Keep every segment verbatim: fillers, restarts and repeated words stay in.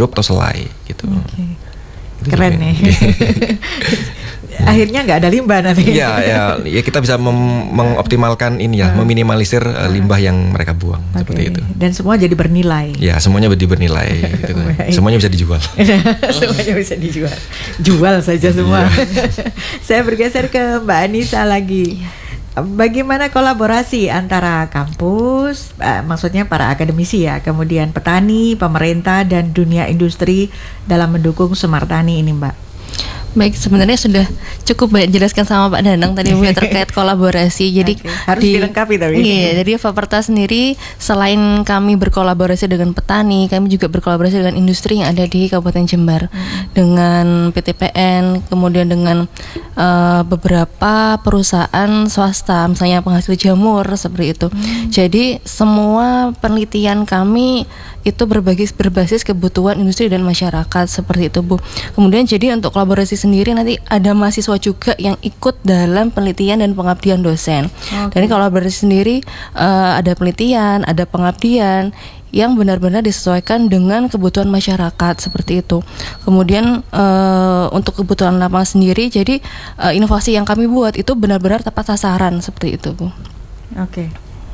sirup atau selai gitu. Okay. Keren nih. Akhirnya nggak ada limbah nanti. Iya, ya, ya kita bisa mem- mengoptimalkan ini ya, uh. meminimalisir uh, limbah yang mereka buang okay. seperti itu. Dan semua jadi bernilai. Ya, semuanya jadi bernilai. Gitu kan. Semuanya bisa dijual. Semuanya bisa dijual. Jual saja semua. Saya bergeser ke Mbak Anissa lagi. Bagaimana kolaborasi antara kampus, uh, maksudnya para akademisi ya, kemudian petani, pemerintah, dan dunia industri dalam mendukung Semartani ini, Mbak? Baik, sebenarnya sudah cukup banyak jelaskan sama Pak Danang tadi Bu terkait kolaborasi. Jadi okay. harus di, dilengkapi tapi. Iya, jadi Faperta sendiri selain kami berkolaborasi dengan petani, kami juga berkolaborasi dengan industri yang ada di Kabupaten Jember, hmm. dengan P T P N, kemudian dengan uh, beberapa perusahaan swasta, misalnya penghasil jamur seperti itu. Hmm. Jadi semua penelitian kami itu berbasis berbasis kebutuhan industri dan masyarakat seperti itu Bu. Kemudian jadi untuk kolaborasi sendiri nanti ada mahasiswa juga yang ikut dalam penelitian dan pengabdian dosen. Okay. Dan kolaborasi sendiri uh, ada penelitian, ada pengabdian yang benar-benar disesuaikan dengan kebutuhan masyarakat seperti itu. Kemudian uh, untuk kebutuhan lapangan sendiri, jadi uh, inovasi yang kami buat itu benar-benar tepat sasaran seperti itu Bu. Oke. Okay.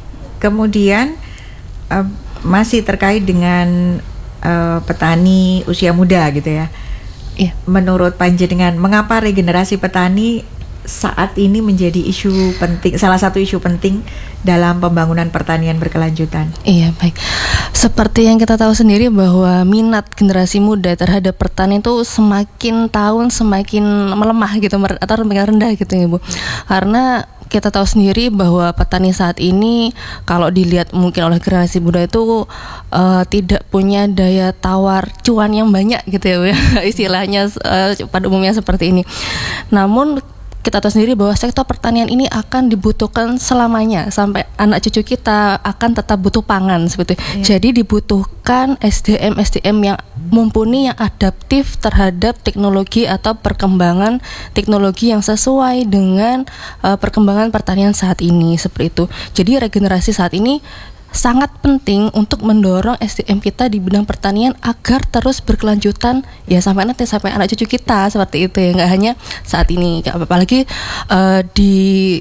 Kemudian uh, masih terkait dengan uh, petani usia muda gitu ya. Iya. Menurut panjenengan, mengapa regenerasi petani saat ini menjadi isu penting, salah satu isu penting dalam pembangunan pertanian berkelanjutan? Iya, baik. Seperti yang kita tahu sendiri bahwa minat generasi muda terhadap pertanian itu semakin tahun semakin melemah gitu atau semakin rendah gitu ya Bu. Karena kita tahu sendiri bahwa petani saat ini kalau dilihat mungkin oleh generasi muda itu uh, tidak punya daya tawar cuan yang banyak gitu ya Bu, istilahnya uh, pada umumnya seperti ini. Namun kita tahu sendiri bahwa sektor pertanian ini akan dibutuhkan selamanya sampai anak cucu kita akan tetap butuh pangan seperti itu. Iya. Jadi dibutuhkan S D M S D M yang mumpuni, yang adaptif terhadap teknologi atau perkembangan teknologi yang sesuai dengan uh, perkembangan pertanian saat ini seperti itu. Jadi regenerasi saat ini sangat penting untuk mendorong S D M kita di bidang pertanian agar terus berkelanjutan ya sampai nanti sampai anak cucu kita seperti itu ya, nggak hanya saat ini. Apalagi uh, di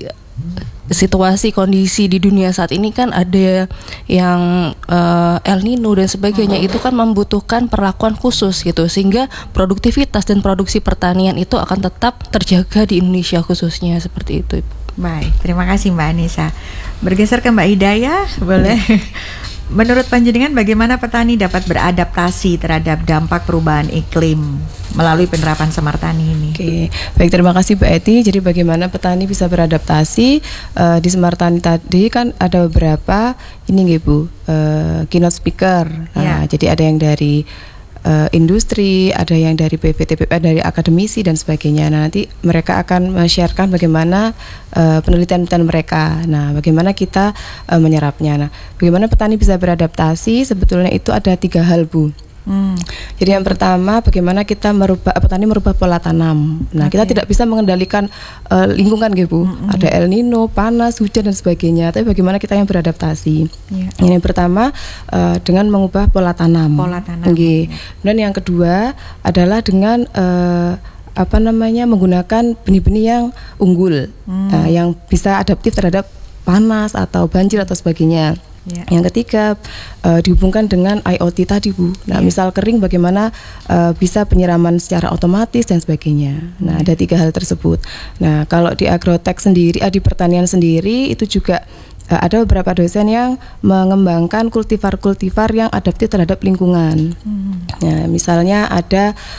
situasi kondisi di dunia saat ini kan ada yang uh, El Nino dan sebagainya, itu kan membutuhkan perlakuan khusus gitu, sehingga produktivitas dan produksi pertanian itu akan tetap terjaga di Indonesia khususnya seperti itu. Baik, terima kasih Mbak Anissa. Bergeser ke Mbak Hidayah, boleh? Menurut panjenengan bagaimana petani dapat beradaptasi terhadap dampak perubahan iklim melalui penerapan Semartani ini? Oke, baik, terima kasih Mbak Eti. Jadi bagaimana petani bisa beradaptasi uh, di Semartani tadi kan ada beberapa ini nggih Bu, uh, keynote speaker. Nah, ya. Jadi ada yang dari Uh, industri, ada yang dari B P T P P, dari akademisi dan sebagainya. Nah, nanti mereka akan men-sharekan bagaimana uh, penelitian-penelitian mereka. Nah, bagaimana kita uh, menyerapnya. Nah, bagaimana petani bisa beradaptasi? Sebetulnya itu ada tiga hal Bu. Hmm. Jadi yang pertama, bagaimana kita merubah petani merubah pola tanam. Nah, okay. Kita tidak bisa mengendalikan uh, lingkungan gitu, hmm. Ada El Nino, panas, hujan dan sebagainya. Tapi bagaimana kita yang beradaptasi? Yeah. Yang pertama uh, dengan mengubah pola tanam. Pola tanam. Okay. Dan yang kedua adalah dengan uh, apa namanya menggunakan benih-benih yang unggul, hmm. uh, yang bisa adaptif terhadap panas atau banjir atau sebagainya. Yeah. Yang ketiga uh, dihubungkan dengan I O T tadi Bu. Nah, yeah. Misal kering bagaimana uh, bisa penyiraman secara otomatis dan sebagainya. Nah, mm. ada tiga hal tersebut. Nah, kalau di agrotech sendiri, uh, di pertanian sendiri itu juga uh, ada beberapa dosen yang mengembangkan kultivar-kultivar yang adaptif terhadap lingkungan. Mm. Nah, misalnya ada